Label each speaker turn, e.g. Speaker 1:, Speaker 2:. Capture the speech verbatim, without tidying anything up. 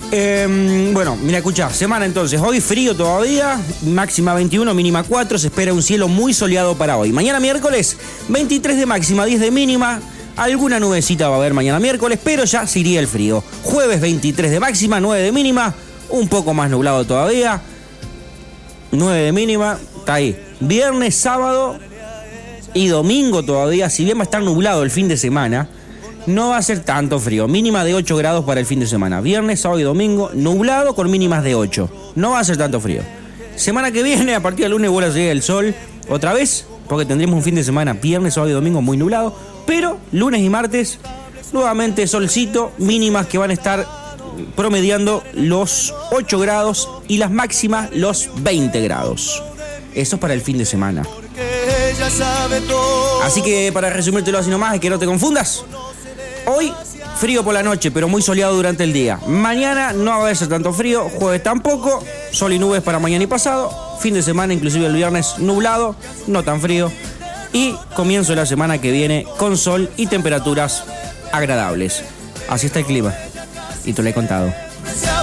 Speaker 1: Eh, bueno, mira, escuchá, semana entonces, hoy frío todavía, máxima veintiuno, mínima cuatro, se espera un cielo muy soleado para hoy. Mañana miércoles, veintitrés de máxima, diez de mínima, alguna nubecita va a haber mañana miércoles, pero ya se iría el frío. Jueves veintitrés de máxima, nueve de mínima, un poco más nublado todavía, nueve de mínima, está ahí. Viernes, sábado y domingo todavía, si bien va a estar nublado el fin de semana, no va a ser tanto frío, mínima de ocho grados para el fin de semana. Viernes, sábado y domingo, nublado con mínimas de ocho. No va a ser tanto frío. Semana que viene, a partir del lunes, vuelve a salir el sol otra vez, porque tendremos un fin de semana, viernes, sábado y domingo muy nublado. Pero lunes y martes, nuevamente solcito, mínimas que van a estar promediando los ocho grados y las máximas los veinte grados. Eso es para el fin de semana. Así que para resumírtelo así nomás y que no te confundas, hoy frío por la noche, pero muy soleado durante el día. Mañana no va a ser tanto frío, jueves tampoco, sol y nubes para mañana y pasado. Fin de semana, inclusive el viernes, nublado, no tan frío. Y comienzo de la semana que viene con sol y temperaturas agradables. Así está el clima. Y te lo he contado.